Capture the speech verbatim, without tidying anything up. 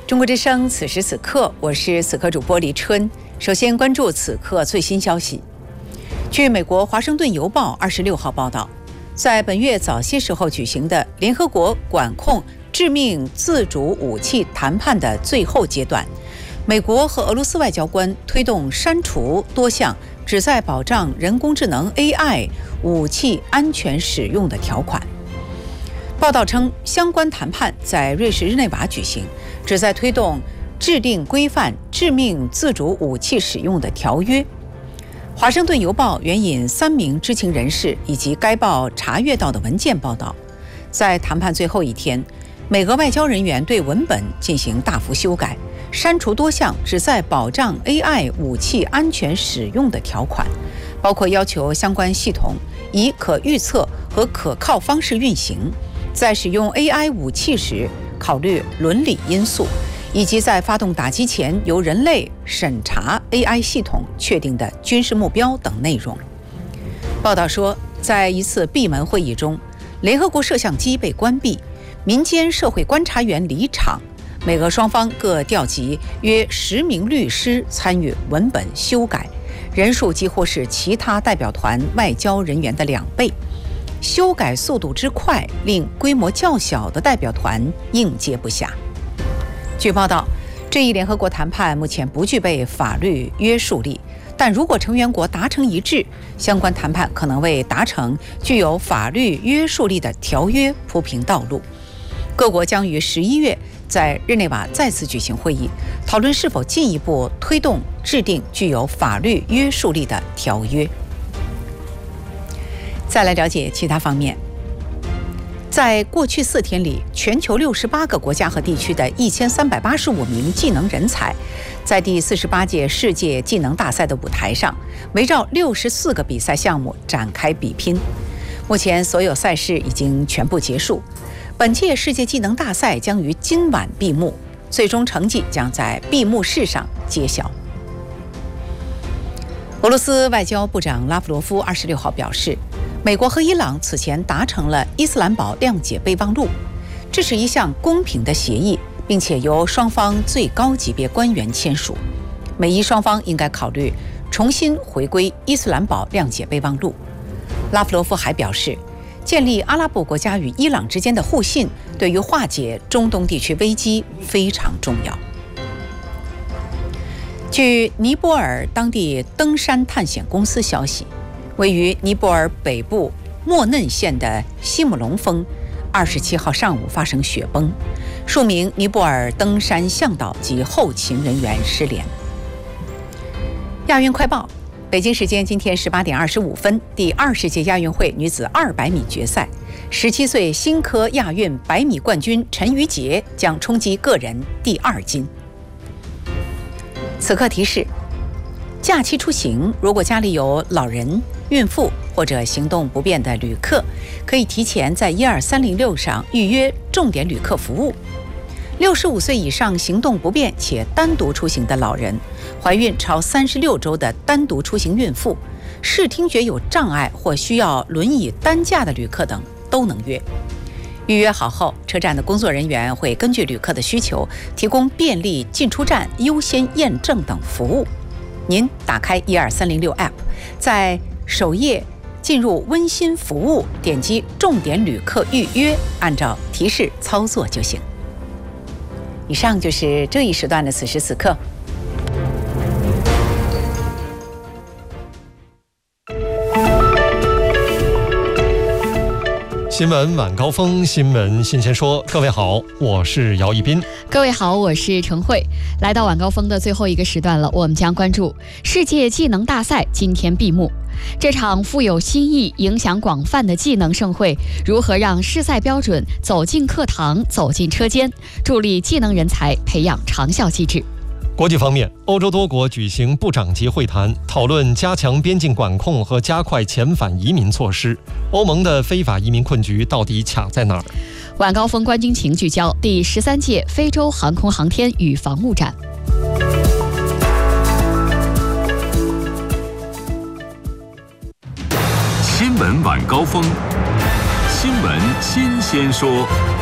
中国之声，此时此刻，我是此刻主播李春。首先关注此刻最新消息。据美国《华盛顿邮报》二十六号报道，在本月早些时候举行的联合国管控致命自主武器谈判的最后阶段，美国和俄罗斯外交官推动删除多项旨在保障人工智能 A I 武器安全使用的条款。报道称，相关谈判在瑞士日内瓦举行，旨在推动制定规范致命自主武器使用的条约。华盛顿邮报援引三名知情人士以及该报查阅到的文件报道，在谈判最后一天，美俄外交人员对文本进行大幅修改，删除多项旨在保障 A I 武器安全使用的条款，包括要求相关系统以可预测和可靠方式运行，在使用 A I 武器时考虑伦理因素，以及在发动打击前由人类审查 A I 系统确定的军事目标等内容。报道说，在一次闭门会议中，联合国摄像机被关闭，民间社会观察员离场，美俄双方各调集约十名律师参与文本修改，人数几乎是其他代表团外交人员的两倍。修改速度之快，令规模较小的代表团应接不暇。据报道，这一联合国谈判目前不具备法律约束力，但如果成员国达成一致，相关谈判可能为达成具有法律约束力的条约铺平道路。各国将于十一月在日内瓦再次举行会议，讨论是否进一步推动制定具有法律约束力的条约。再来了解其他方面。在过去四天里，全球六十八个国家和地区的一千三百八十五名技能人才，在第四十八届世界技能大赛的舞台上，围绕六十四个比赛项目展开比拼。目前所有赛事已经全部结束，本届世界技能大赛将于今晚闭幕，最终成绩将在闭幕式上揭晓。俄罗斯外交部长拉夫罗夫二十六号表示，美国和伊朗此前达成了伊斯兰堡谅解备忘录，这是一项公平的协议，并且由双方最高级别官员签署。美伊双方应该考虑重新回归伊斯兰堡谅解备忘录。拉夫罗夫还表示，建立阿拉伯国家与伊朗之间的互信，对于化解中东地区危机非常重要。据尼泊尔当地登山探险公司消息，位于尼泊尔北部莫嫩县的西姆龙峰，二十七号上午发生雪崩，数名尼泊尔登山向导及后勤人员失联。亚运快报，北京时间今天十八点二十五分，第二十届亚运会女子二百米决赛，十七岁新科亚运百米冠军陈芋洁将冲击个人第二金。此刻提示：假期出行，如果家里有老人、孕妇或者行动不便的旅客，可以提前在一二三零六上预约重点旅客服务。六十五岁以上行动不便且单独出行的老人，怀孕超三十六周的单独出行孕妇，视听觉有障碍或需要轮椅担架的旅客等都能约。预约好后，车站的工作人员会根据旅客的需求，提供便利进出站优先验证等服务。您打开一二三零六 App， 在首页进入温馨服务，点击重点旅客预约，按照提示操作就行。以上就是这一时段的此时此刻。 新闻晚高峰，新闻新鲜说。各位好，我是姚一斌。 各位好，我是程慧。来到晚高峰的最后一个时段了，我们将关注世界技能大赛今天闭幕。这场富有新意、影响广泛的技能盛会，如何让试赛标准走进课堂、走进车间，助力技能人才培养长效机制？ 国际方面，欧洲多国举行部长级会谈，讨论加强边境管控和加快遣返移民措施。欧盟的非法移民困局到底卡在哪儿？ 晚高峰观军情聚焦第十三届非洲航空航天与防务展。 新闻晚高峰，新闻新鲜说。